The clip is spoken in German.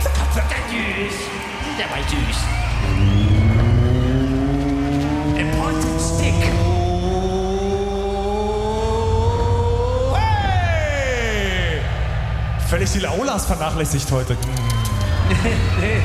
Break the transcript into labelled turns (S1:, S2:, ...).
S1: Katze, süß. Der war süß. Important Stick.
S2: Hey! Völlig die Laulas vernachlässigt heute.